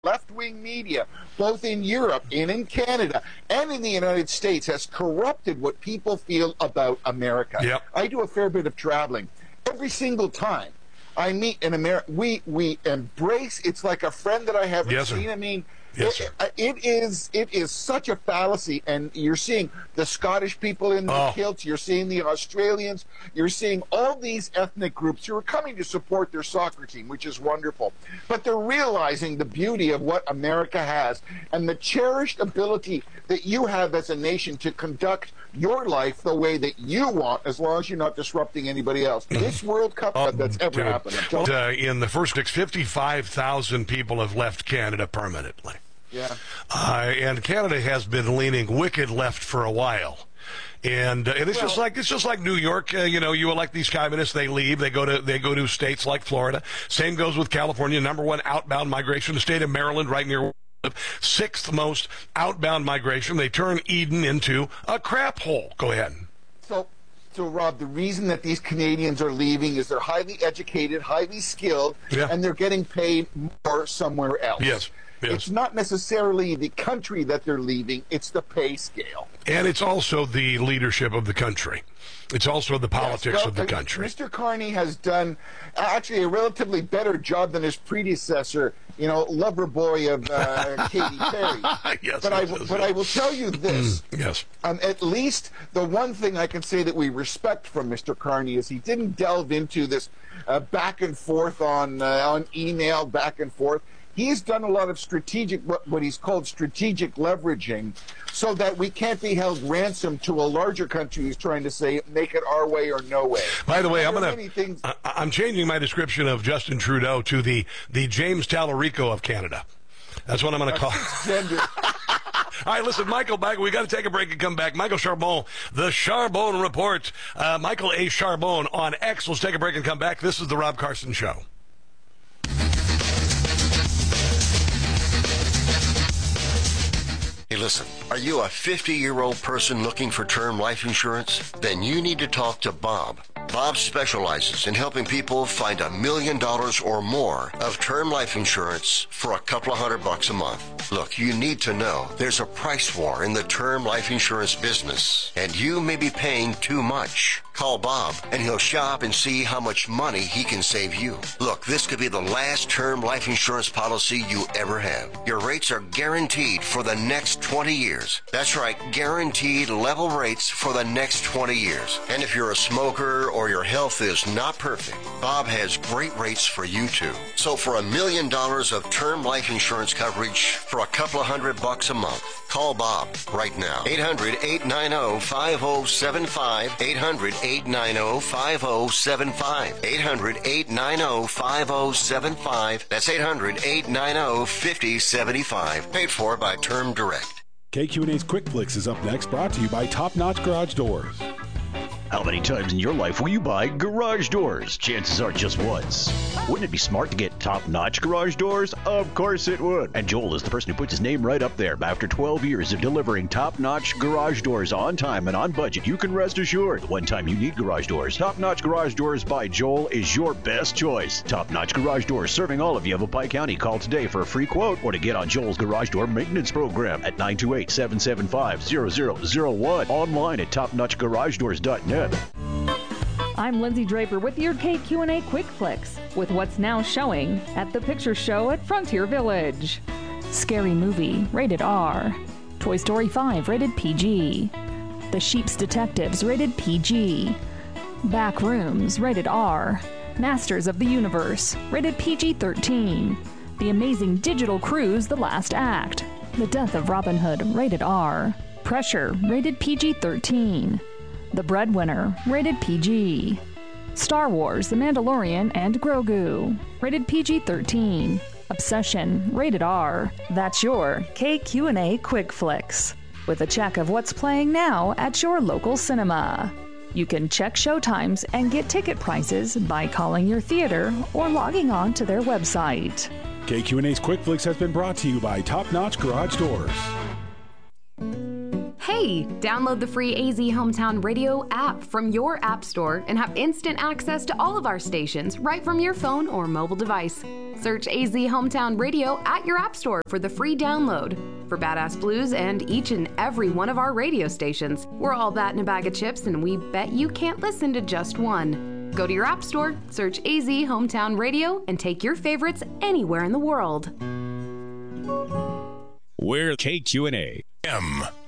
left-wing media, both in Europe and in Canada and in the United States, has corrupted what people feel about America. Yep. I do a fair bit of traveling. Every single time I meet an American, we embrace. It's like a friend that I haven't Yes, sir. seen. I mean, Yes, sir. it is such a fallacy, and you're seeing the Scottish people in the kilts, you're seeing the Australians, you're seeing all these ethnic groups who are coming to support their soccer team, which is wonderful. But they're realizing the beauty of what America has and the cherished ability that you have as a nation to conduct your life the way that you want, as long as you're not disrupting anybody else. This World Cup that's ever happened. In the first 55,000 people have left Canada permanently. Yeah. And Canada has been leaning wicked left for a while. And it's just like New York. You elect these communists, they leave, they go to states like Florida. Same goes with California. Number one outbound migration, the state of Maryland, right near. Sixth most outbound migration. They turn Eden into a crap hole. Go ahead. So, Rob, the reason that these Canadians are leaving is they're highly educated, highly skilled, and they're getting paid more somewhere else. Yes. It's not necessarily the country that they're leaving, it's the pay scale. And it's also the leadership of the country. It's also the politics of the country. Mr. Carney has done actually a relatively better job than his predecessor, lover boy of Katy Perry. Yes, but I will tell you this. Yes. At least the one thing I can say that we respect from Mr. Carney is he didn't delve into this back and forth on email, back and forth. He's done a lot of strategic, what he's called strategic leveraging, so that we can't be held ransom to a larger country who's trying to say, make it our way or no way. By the way, I'm changing my description of Justin Trudeau to the James Tallarico of Canada. That's what I'm going to call it. All right, listen, Michael, we got to take a break and come back. Michael Charbon, the Charbon Report. Michael A. Charbon on X. Let's take a break and come back. This is the Rob Carson Show. Hey, listen, are you a 50-year-old person looking for term life insurance? Then you need to talk to Bob. Bob specializes in helping people find $1 million or more of term life insurance for a couple of $100 a month. Look, you need to know there's a price war in the term life insurance business, and you may be paying too much. Call Bob, and he'll shop and see how much money he can save you. Look, this could be the last term life insurance policy you ever have. Your rates are guaranteed for the next 20 years. That's right, guaranteed level rates for the next 20 years. And if you're a smoker or your health is not perfect, Bob has great rates for you too. So for $1 million of term life insurance coverage for a couple of $100 a month, call Bob right now. 800-890-5075. 800-890-5075. 800-890-5075. That's 800-890-5075. Paid for by Term Direct. KQNA's Quick Flicks is up next, brought to you by Top Notch Garage Doors. How many times in your life will you buy garage doors? Chances are just once. Wouldn't it be smart to get top-notch garage doors? Of course it would. And Joel is the person who puts his name right up there. After 12 years of delivering top-notch garage doors on time and on budget, you can rest assured one time you need garage doors, Top-Notch Garage Doors by Joel is your best choice. Top-Notch Garage Doors serving all of Yavapai County. Call today for a free quote or to get on Joel's garage door maintenance program at 928-775-0001. Online at topnotchgaragedoors.net. I'm Lindsay Draper with your KQ&A Quick Flicks with what's now showing at the Picture Show at Frontier Village. Scary Movie, rated R. Toy Story 5, rated PG. The Sheep's Detectives, rated PG. Back Rooms, rated R. Masters of the Universe, rated PG-13. The Amazing Digital Cruise, The Last Act. The Death of Robin Hood, rated R. Pressure, rated PG-13. The Breadwinner, rated PG. Star Wars, The Mandalorian and Grogu, rated PG-13. Obsession, rated R. That's your KQ&A Quick Flicks, with a check of what's playing now at your local cinema. You can check showtimes and get ticket prices by calling your theater or logging on to their website. KQ&A's Quick Flicks has been brought to you by Top Notch Garage Doors. Hey, download the free AZ Hometown Radio app from your app store and have instant access to all of our stations right from your phone or mobile device. Search AZ Hometown Radio at your app store for the free download. For Badass Blues and each and every one of our radio stations, we're all that in a bag of chips, and we bet you can't listen to just one. Go to your app store, search AZ Hometown Radio, and take your favorites anywhere in the world. We're KQNA. M.